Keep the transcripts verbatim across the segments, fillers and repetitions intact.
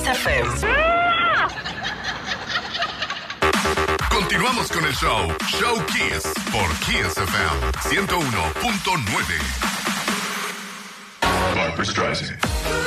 F M. Continuamos con el show, Show Kiss, por Kiss F M ciento uno punto nueve. Barbra Streisand.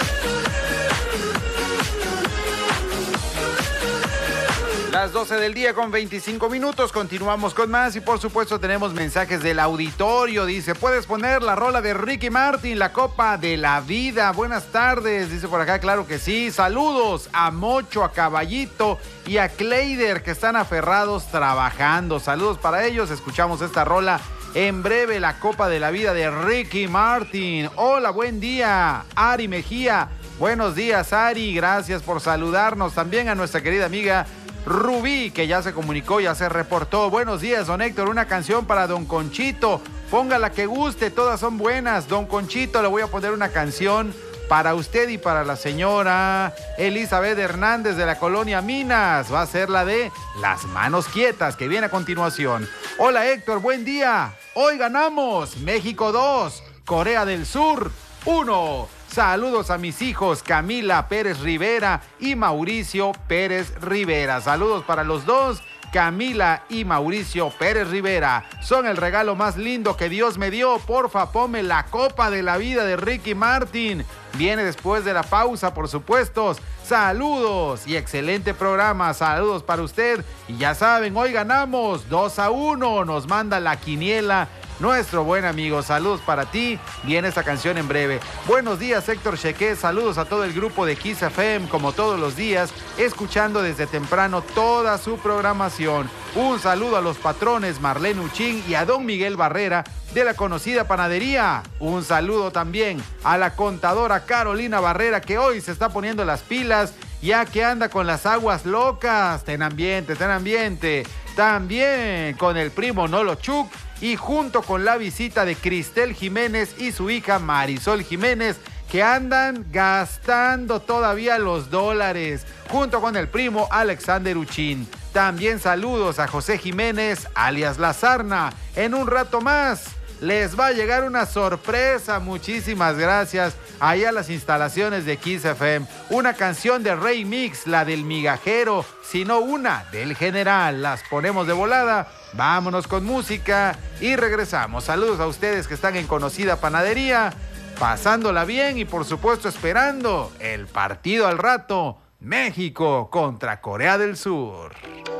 Las doce del día con veinticinco minutos, continuamos con más y por supuesto tenemos mensajes del auditorio. Dice, ¿puedes poner la rola de Ricky Martin, La Copa de la Vida? Buenas tardes, dice por acá, claro que sí. Saludos a Mocho, a Caballito y a Kleider que están aferrados trabajando. Saludos para ellos, escuchamos esta rola en breve, La Copa de la Vida de Ricky Martin. Hola, buen día, Ari Mejía. Buenos días, Ari, gracias por saludarnos. También a nuestra querida amiga Rubí, que ya se comunicó, ya se reportó. Buenos días, don Héctor, una canción para don Conchito. Ponga la que guste, todas son buenas. Don Conchito, le voy a poner una canción para usted y para la señora Elizabeth Hernández de la colonia Minas. Va a ser la de Las Manos Quietas, que viene a continuación. Hola, Héctor, buen día. Hoy ganamos. México dos, Corea del Sur uno. Saludos a mis hijos Camila Pérez Rivera y Mauricio Pérez Rivera. Saludos para los dos, Camila y Mauricio Pérez Rivera. Son el regalo más lindo que Dios me dio. Porfa, ponme La Copa de la Vida de Ricky Martin. Viene después de la pausa, por supuesto. Saludos y excelente programa. Saludos para usted. Y ya saben, hoy ganamos dos a uno. Nos manda la quiniela nuestro buen amigo. Saludos para ti. Viene esta canción en breve. Buenos días, Héctor Chequé. Saludos a todo el grupo de Kiss F M, como todos los días, escuchando desde temprano toda su programación. Un saludo a los patrones Marlene Uchín y a don Miguel Barrera de la conocida panadería. Un saludo también a la contadora Carolina Barrera, que hoy se está poniendo las pilas, ya que anda con las aguas locas. Ten ambiente, ten ambiente. También con el primo Nolo Chuc, y junto con la visita de Cristel Jiménez y su hija Marisol Jiménez, que andan gastando todavía los dólares, junto con el primo Alexander Uchín. También saludos a José Jiménez, alias La Sarna. En un rato más les va a llegar una sorpresa. Muchísimas gracias. Allá a las instalaciones de Kiss F M. Una canción de Rey Mix, la del migajero, sino una del general. Las ponemos de volada. Vámonos con música y regresamos. Saludos a ustedes que están en conocida panadería, pasándola bien y por supuesto esperando el partido al rato. México contra Corea del Sur.